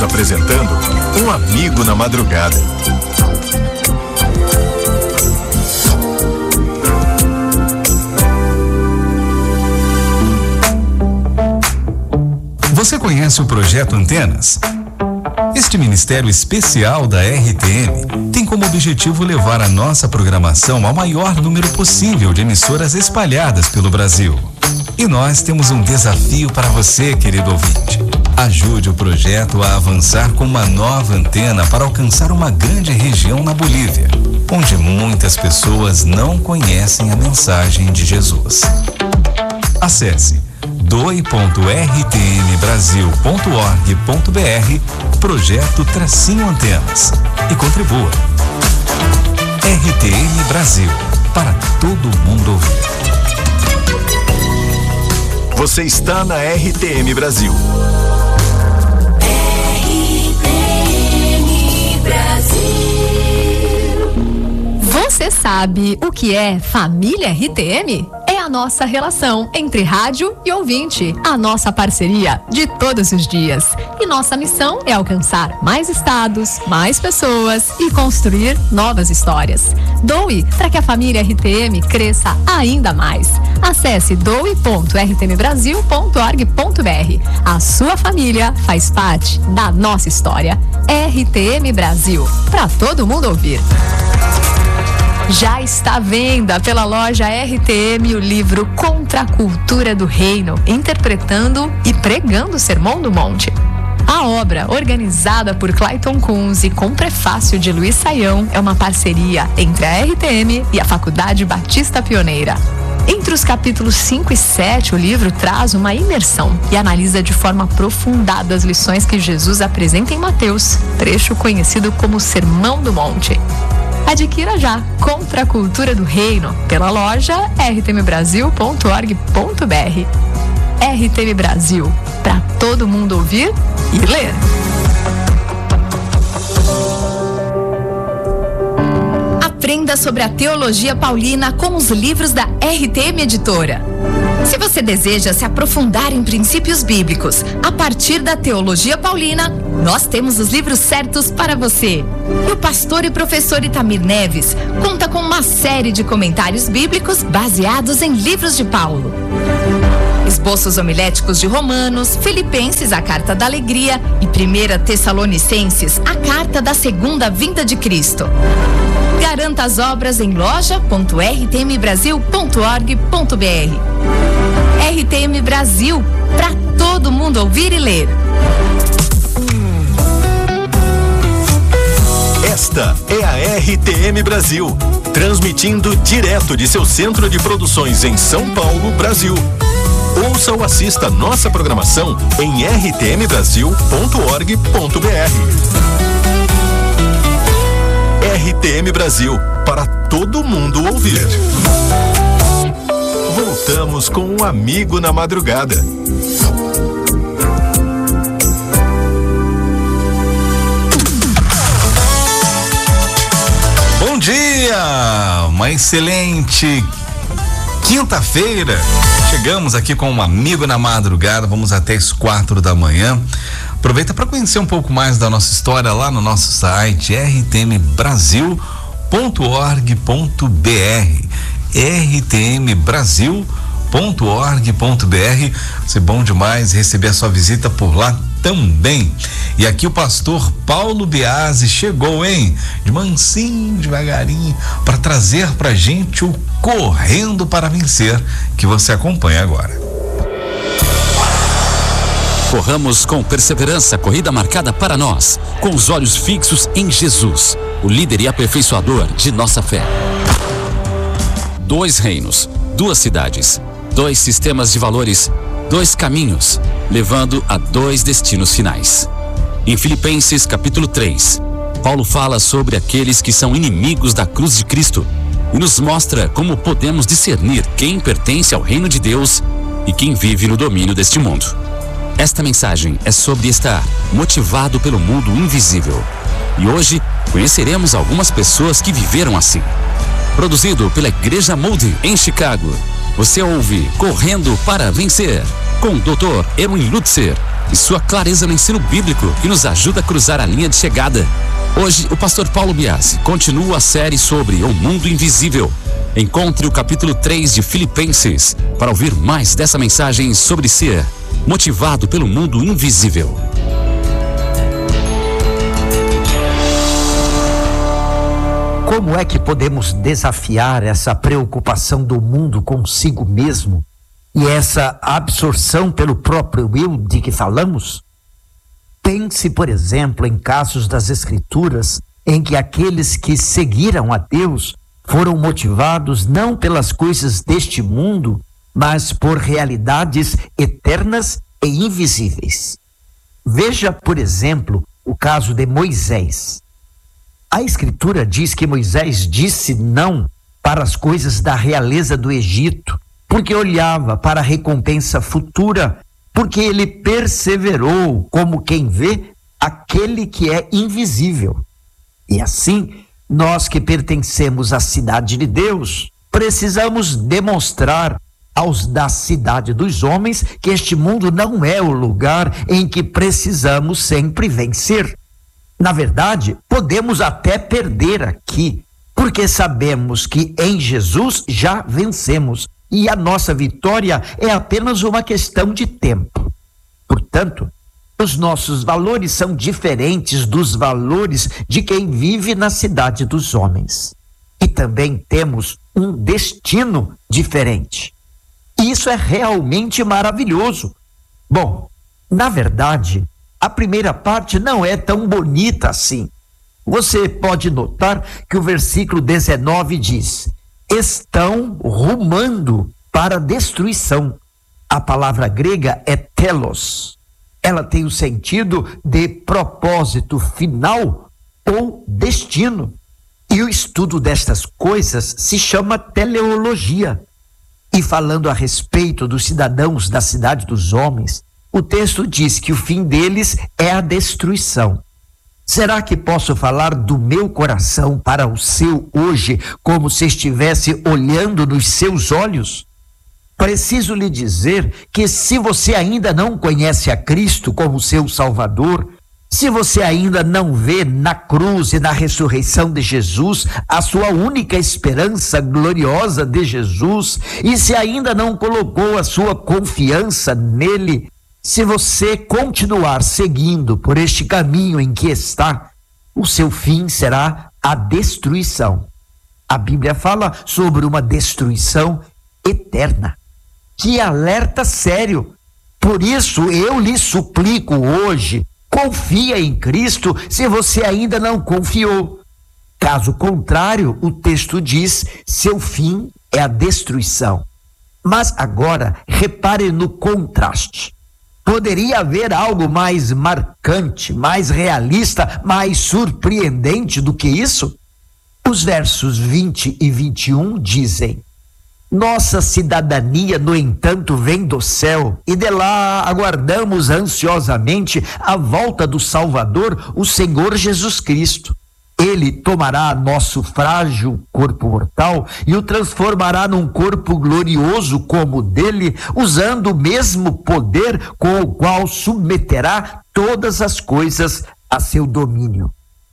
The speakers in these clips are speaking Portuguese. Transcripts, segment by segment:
Apresentando Um Amigo na Madrugada. Você conhece o Projeto Antenas? Este ministério especial da RTM tem como objetivo levar a nossa programação ao maior número possível de emissoras espalhadas pelo Brasil. E nós temos um desafio para você, querido ouvinte. Ajude o projeto a avançar com uma nova antena para alcançar uma grande região na Bolívia, onde muitas pessoas não conhecem a mensagem de Jesus. Acesse doe.rtmbrasil.org.br Projeto Antenas e contribua. RTM Brasil, para todo mundo ouvir. Você está na RTM Brasil. RTM Brasil. Você sabe o que é família RTM? É a nossa relação entre rádio e ouvinte, a nossa parceria de todos os dias. E nossa missão é alcançar mais estados, mais pessoas e construir novas histórias. Doe para que a família RTM cresça ainda mais. Acesse doe.rtmbrasil.org.br. A sua família faz parte da nossa história. RTM Brasil, para todo mundo ouvir. Já está à venda pela loja RTM o livro Contra a Cultura do Reino, interpretando e pregando o Sermão do Monte. A obra, organizada por Clayton Kunz e com prefácio de Luiz Saião, é uma parceria entre a RTM e a Faculdade Batista Pioneira. Entre os capítulos 5 e 7, o livro traz uma imersão e analisa de forma aprofundada as lições que Jesus apresenta em Mateus, trecho conhecido como Sermão do Monte. Adquira já Contra a Cultura do Reino pela loja rtmbrasil.org.br. RTM Brasil, para todo mundo ouvir e ler. Aprenda sobre a teologia paulina com os livros da RTM Editora. Se você deseja se aprofundar em princípios bíblicos a partir da teologia paulina, nós temos os livros certos para você. E o pastor e professor Itamir Neves conta com uma série de comentários bíblicos baseados em livros de Paulo. Esboços homiléticos de Romanos, Filipenses, a Carta da Alegria e 1 Tessalonicenses, a Carta da Segunda Vinda de Cristo. Garanta as obras em loja.rtmbrasil.org.br. RTM Brasil, para todo mundo ouvir e ler. Esta é a RTM Brasil, transmitindo direto de seu centro de produções em São Paulo, Brasil. Ouça ou assista nossa programação em rtmbrasil.org.br. RTM Brasil, para todo mundo ouvir. Voltamos com Um Amigo na Madrugada. Bom dia! Uma excelente quinta-feira. Chegamos aqui com Um Amigo na Madrugada, vamos até as 4 da manhã. Aproveita para conhecer um pouco mais da nossa história lá no nosso site rtmbrasil.org.br. rtmbrasil.org.br. Vai ser bom demais receber a sua visita por lá também. E aqui o pastor Paulo Biasi chegou, hein? De mansinho, devagarinho, para trazer pra gente o Correndo para Vencer, que você acompanha agora. Corramos com perseverança a corrida marcada para nós, com os olhos fixos em Jesus, o líder e aperfeiçoador de nossa fé. 2 reinos, 2 cidades, 2 sistemas de valores, 2 caminhos, levando a 2 destinos finais. Em Filipenses capítulo 3, Paulo fala sobre aqueles que são inimigos da cruz de Cristo e nos mostra como podemos discernir quem pertence ao reino de Deus e quem vive no domínio deste mundo. Esta mensagem é sobre estar motivado pelo mundo invisível. E hoje conheceremos algumas pessoas que viveram assim. Produzido pela Igreja Moody em Chicago, você ouve Correndo para Vencer, com o Dr. Erwin Lutzer, e sua clareza no ensino bíblico, que nos ajuda a cruzar a linha de chegada. Hoje, o pastor Paulo Biasi continua a série sobre o mundo invisível. Encontre o capítulo 3 de Filipenses para ouvir mais dessa mensagem sobre ser motivado pelo mundo invisível. Como é que podemos desafiar essa preocupação do mundo consigo mesmo e essa absorção pelo próprio eu de que falamos? Pense, por exemplo, em casos das Escrituras em que aqueles que seguiram a Deus foram motivados não pelas coisas deste mundo, mas por realidades eternas e invisíveis. Veja, por exemplo, o caso de Moisés. A Escritura diz que Moisés disse não para as coisas da realeza do Egito, porque olhava para a recompensa futura, porque ele perseverou como quem vê aquele que é invisível. E assim, nós que pertencemos à cidade de Deus, precisamos demonstrar aos da cidade dos homens que este mundo não é o lugar em que precisamos sempre vencer. Na verdade, podemos até perder aqui, porque sabemos que em Jesus já vencemos e a nossa vitória é apenas uma questão de tempo. Portanto, os nossos valores são diferentes dos valores de quem vive na cidade dos homens. E também temos um destino diferente. E isso é realmente maravilhoso. Bom, na verdade, a primeira parte não é tão bonita assim. Você pode notar que o versículo 19 diz: estão rumando para a destruição. A palavra grega é telos. Ela tem o sentido de propósito final ou destino. E o estudo destas coisas se chama teleologia. E falando a respeito dos cidadãos da cidade dos homens, o texto diz que o fim deles é a destruição. Será que posso falar do meu coração para o seu hoje, como se estivesse olhando nos seus olhos? Preciso lhe dizer que se você ainda não conhece a Cristo como seu Salvador, se você ainda não vê na cruz e na ressurreição de Jesus a sua única esperança gloriosa de Jesus, e se ainda não colocou a sua confiança nele, se você continuar seguindo por este caminho em que está, o seu fim será a destruição. A Bíblia fala sobre uma destruição eterna. Que alerta sério! Por isso eu lhe suplico hoje, confia em Cristo se você ainda não confiou. Caso contrário, o texto diz, seu fim é a destruição. Mas agora, repare no contraste. Poderia haver algo mais marcante, mais realista, mais surpreendente do que isso? Os versos 20 e 21 dizem: nossa cidadania, no entanto, vem do céu, e de lá aguardamos ansiosamente a volta do Salvador, o Senhor Jesus Cristo. Ele tomará nosso frágil corpo mortal e o transformará num corpo glorioso como o dele, usando o mesmo poder com o qual submeterá todas as coisas a seu domínio.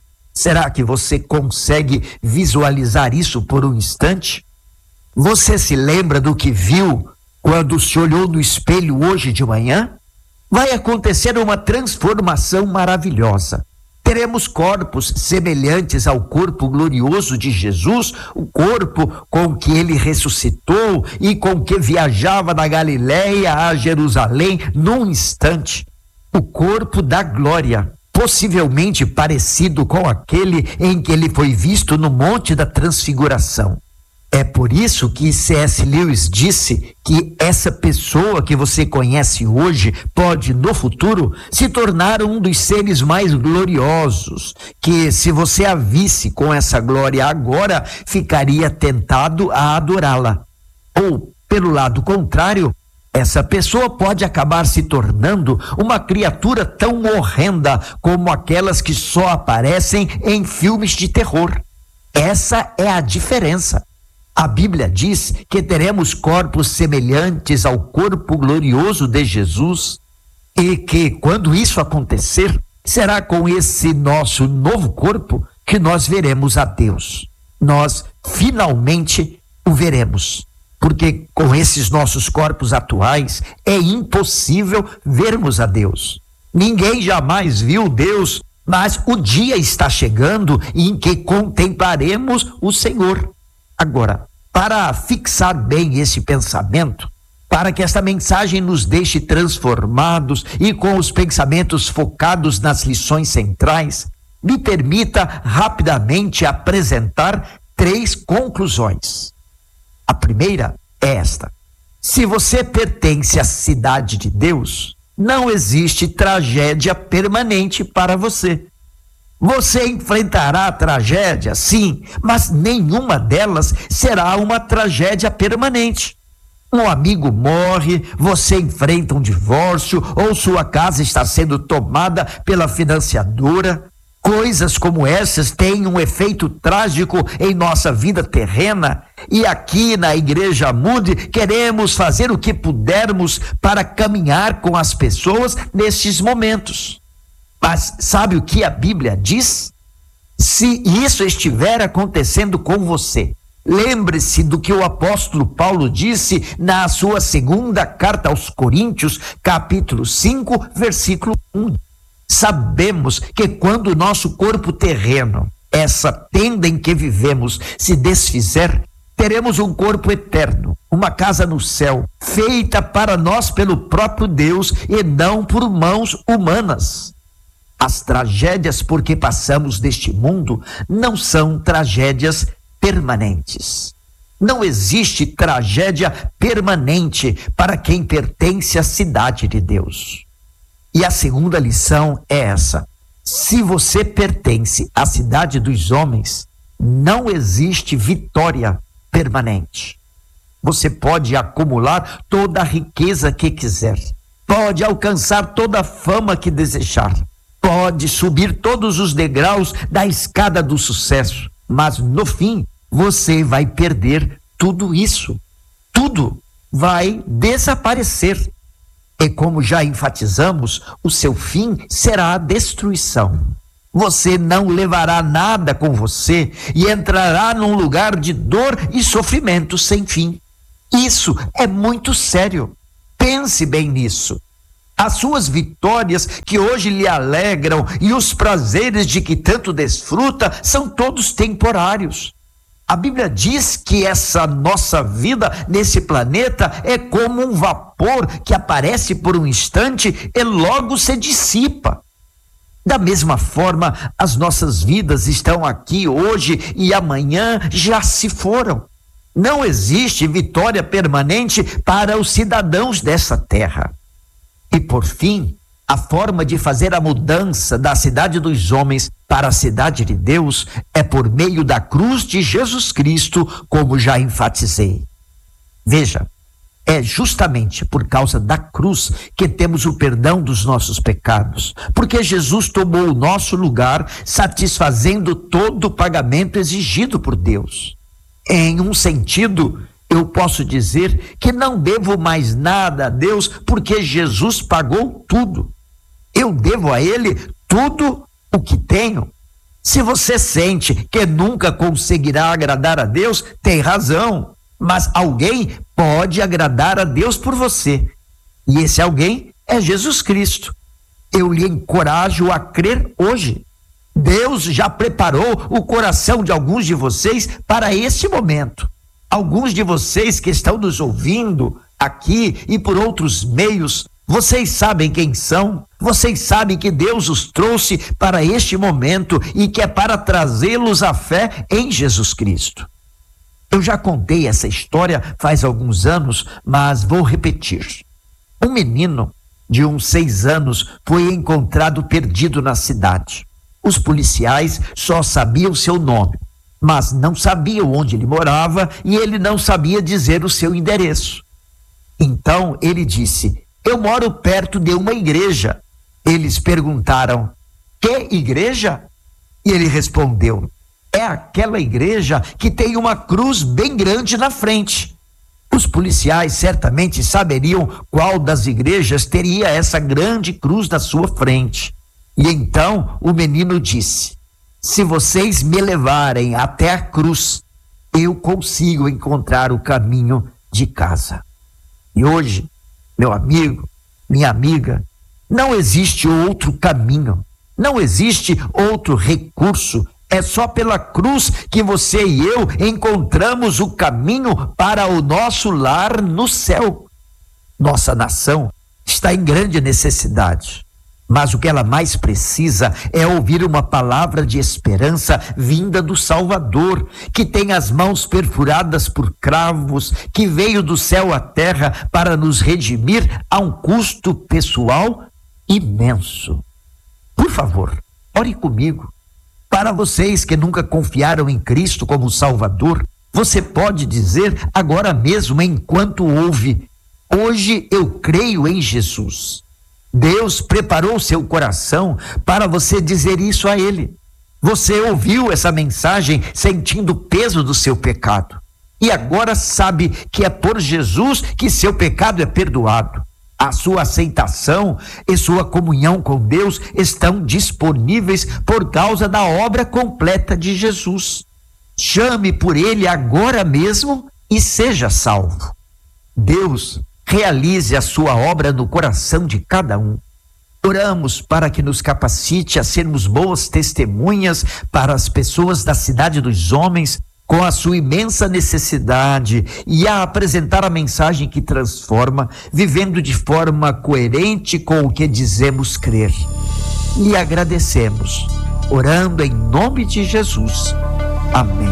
Será que você consegue visualizar isso por um instante? Você se lembra do que viu quando se olhou no espelho hoje de manhã? Vai acontecer uma transformação maravilhosa. Teremos corpos semelhantes ao corpo glorioso de Jesus, o corpo com que ele ressuscitou e com que viajava da Galileia a Jerusalém num instante. O corpo da glória, possivelmente parecido com aquele em que ele foi visto no Monte da Transfiguração. É por isso que C.S. Lewis disse que essa pessoa que você conhece hoje pode, no futuro, se tornar um dos seres mais gloriosos, que se você a visse com essa glória agora, ficaria tentado a adorá-la. Ou, pelo lado contrário, essa pessoa pode acabar se tornando uma criatura tão horrenda como aquelas que só aparecem em filmes de terror. Essa é a diferença. A Bíblia diz que teremos corpos semelhantes ao corpo glorioso de Jesus. E que quando isso acontecer, será com esse nosso novo corpo que nós veremos a Deus. Nós finalmente o veremos. Porque com esses nossos corpos atuais é impossível vermos a Deus. Ninguém jamais viu Deus, mas o dia está chegando em que contemplaremos o Senhor. Agora, para fixar bem esse pensamento, para que esta mensagem nos deixe transformados e com os pensamentos focados nas lições centrais, me permita rapidamente apresentar 3 conclusões. A primeira é esta: se você pertence à cidade de Deus, não existe tragédia permanente para você. Você enfrentará a tragédia, sim, mas nenhuma delas será uma tragédia permanente. Um amigo morre, você enfrenta um divórcio ou sua casa está sendo tomada pela financiadora. Coisas como essas têm um efeito trágico em nossa vida terrena, e aqui na Igreja Moody queremos fazer o que pudermos para caminhar com as pessoas nesses momentos. Mas sabe o que a Bíblia diz? Se isso estiver acontecendo com você, lembre-se do que o apóstolo Paulo disse na sua 2ª carta aos Coríntios, capítulo 5, versículo 1. Sabemos que quando o nosso corpo terreno, essa tenda em que vivemos, se desfizer, teremos um corpo eterno, uma casa no céu, feita para nós pelo próprio Deus e não por mãos humanas. As tragédias por que passamos deste mundo não são tragédias permanentes. Não existe tragédia permanente para quem pertence à cidade de Deus. E a segunda lição é essa: se você pertence à cidade dos homens, não existe vitória permanente. Você pode acumular toda a riqueza que quiser, pode alcançar toda a fama que desejar, pode subir todos os degraus da escada do sucesso, mas no fim você vai perder tudo isso. Tudo vai desaparecer. E como já enfatizamos, o seu fim será a destruição. Você não levará nada com você e entrará num lugar de dor e sofrimento sem fim. Isso é muito sério. Pense bem nisso. As suas vitórias que hoje lhe alegram e os prazeres de que tanto desfruta são todos temporários. A Bíblia diz que essa nossa vida nesse planeta é como um vapor que aparece por um instante e logo se dissipa. Da mesma forma, as nossas vidas estão aqui hoje e amanhã já se foram. Não existe vitória permanente para os cidadãos dessa terra. E por fim, a forma de fazer a mudança da cidade dos homens para a cidade de Deus é por meio da cruz de Jesus Cristo, como já enfatizei. Veja, é justamente por causa da cruz que temos o perdão dos nossos pecados, porque Jesus tomou o nosso lugar, satisfazendo todo o pagamento exigido por Deus. Em um sentido, eu posso dizer que não devo mais nada a Deus, porque Jesus pagou tudo. Eu devo a Ele tudo o que tenho. Se você sente que nunca conseguirá agradar a Deus, tem razão. Mas alguém pode agradar a Deus por você. E esse alguém é Jesus Cristo. Eu lhe encorajo a crer hoje. Deus já preparou o coração de alguns de vocês para esse momento. Alguns de vocês que estão nos ouvindo aqui e por outros meios, vocês sabem quem são, vocês sabem que Deus os trouxe para este momento e que é para trazê-los à fé em Jesus Cristo. Eu já contei essa história faz alguns anos, mas vou repetir. Um menino de uns 6 anos foi encontrado perdido na cidade. Os policiais só sabiam seu nome, mas não sabiam onde ele morava e ele não sabia dizer o seu endereço. Então ele disse: eu moro perto de uma igreja. Eles perguntaram: que igreja? E ele respondeu: é aquela igreja que tem uma cruz bem grande na frente. Os policiais certamente saberiam qual das igrejas teria essa grande cruz na sua frente. E então o menino disse: se vocês me levarem até a cruz, eu consigo encontrar o caminho de casa. E hoje, meu amigo, minha amiga, não existe outro caminho, não existe outro recurso. É só pela cruz que você e eu encontramos o caminho para o nosso lar no céu. Nossa nação está em grande necessidade, mas o que ela mais precisa é ouvir uma palavra de esperança vinda do Salvador, que tem as mãos perfuradas por cravos, que veio do céu à terra para nos redimir a um custo pessoal imenso. Por favor, ore comigo. Para vocês que nunca confiaram em Cristo como Salvador, você pode dizer agora mesmo, enquanto ouve: hoje eu creio em Jesus. Deus preparou seu coração para você dizer isso a Ele. Você ouviu essa mensagem sentindo o peso do seu pecado. E agora sabe que é por Jesus que seu pecado é perdoado. A sua aceitação e sua comunhão com Deus estão disponíveis por causa da obra completa de Jesus. Chame por Ele agora mesmo e seja salvo. Deus realize a sua obra no coração de cada um. Oramos para que nos capacite a sermos boas testemunhas para as pessoas da cidade dos homens, com a sua imensa necessidade, e a apresentar a mensagem que transforma, vivendo de forma coerente com o que dizemos crer. E agradecemos, orando em nome de Jesus. Amém.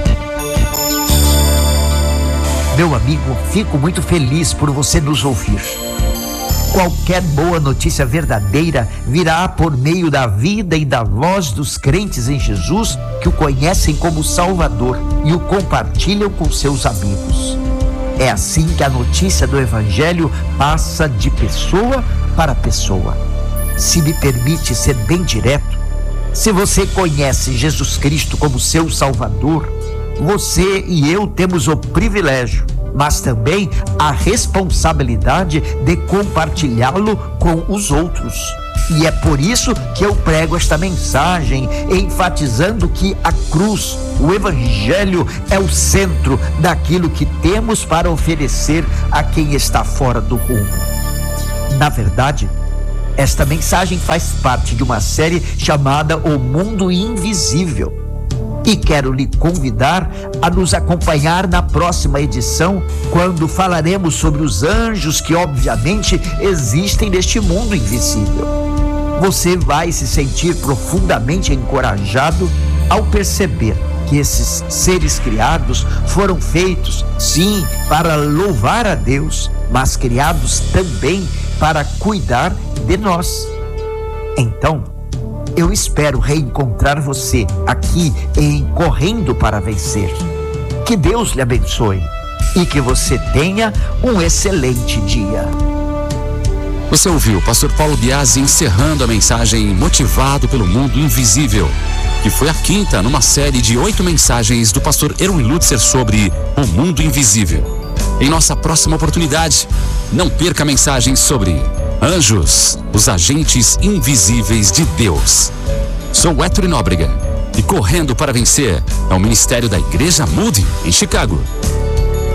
Meu amigo, fico muito feliz por você nos ouvir. Qualquer boa notícia verdadeira virá por meio da vida e da voz dos crentes em Jesus, que o conhecem como Salvador e o compartilham com seus amigos. É assim que a notícia do Evangelho passa de pessoa para pessoa. Se me permite ser bem direto, se você conhece Jesus Cristo como seu Salvador, você e eu temos o privilégio, mas também a responsabilidade de compartilhá-lo com os outros. E é por isso que eu prego esta mensagem, enfatizando que a cruz, o Evangelho, é o centro daquilo que temos para oferecer a quem está fora do rumo. Na verdade, esta mensagem faz parte de uma série chamada O Mundo Invisível. E quero lhe convidar a nos acompanhar na próxima edição, quando falaremos sobre os anjos que obviamente existem neste mundo invisível. Você vai se sentir profundamente encorajado ao perceber que esses seres criados foram feitos, sim, para louvar a Deus, mas criados também para cuidar de nós. Então, eu espero reencontrar você aqui em Correndo para Vencer. Que Deus lhe abençoe e que você tenha um excelente dia. Você ouviu o pastor Paulo Biasi encerrando a mensagem Motivado pelo Mundo Invisível, que foi a quinta numa série de 8 mensagens do pastor Erwin Lutzer sobre o mundo invisível. Em nossa próxima oportunidade, não perca a mensagem sobre Anjos, os agentes invisíveis de Deus. Sou Héctor Nóbrega e Correndo para Vencer é o ministério da Igreja Moody, em Chicago.